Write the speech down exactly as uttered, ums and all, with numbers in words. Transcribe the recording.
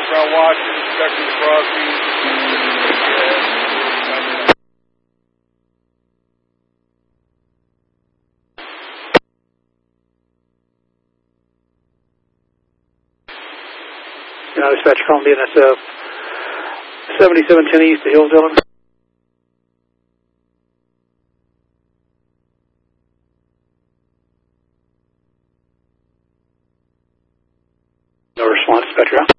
Southbound Washington, expecting crossing. Now, dispatch calling D N S F seventy-seven ten East to Hillsdale. No response, dispatcher out.